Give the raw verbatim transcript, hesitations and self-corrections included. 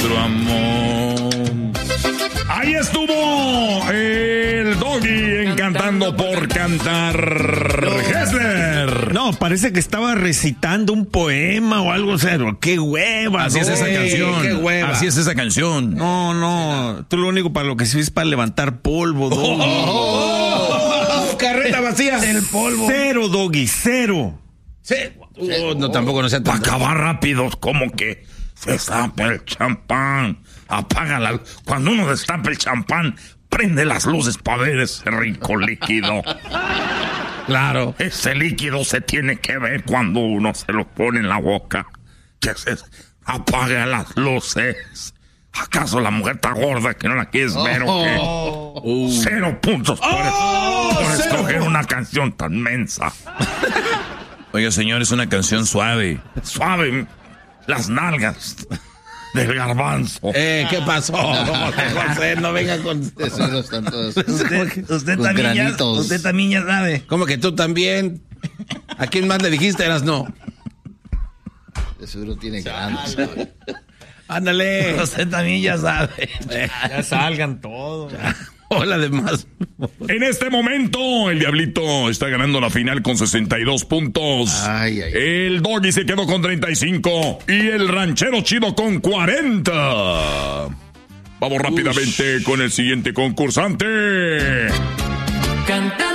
nuestro amor. Ahí estuvo el Doggy encantando por cantar. Hessler. No, parece que estaba recitando un poema o algo, o sea, qué hueva. Así ¿no? es esa canción. Qué hueva. Así es esa canción. No, no, tú lo único para lo que sirves es para levantar polvo, Doggy. Oh, oh, carreta vacía. El polvo. Cero, Doggy, cero. Sí. Oh, no, tampoco no sea tan... Para acabar rápido, como que se destapa el champán. Apágala. Cuando uno destapa el champán, prende las luces para ver ese rico líquido. Claro. Ese líquido se tiene que ver cuando uno se lo pone en la boca. Que se apaga las luces. ¿Acaso la mujer está gorda que no la quieres ver o qué? Uh. Cero puntos por, oh, por escoger una canción tan mensa. Oiga, señor, es una canción suave. Suave. Las nalgas del garbanzo. Eh, ¿qué pasó? No, José, no venga con... Esos están todos. Usted, usted, también ya, usted también ya sabe. ¿Cómo que tú también? ¿A quién más le dijiste? Eras no. De seguro tiene ganas. Ándale. Usted también ya sabe. Ya salgan todos. Hola, demás. En este momento, el Diablito está ganando la final con sesenta y dos puntos. Ay, ay, ay. El Doggy se quedó con treinta y cinco. Y el Ranchero Chido con cuarenta. Vamos rápidamente Ush. con el siguiente concursante. Canta.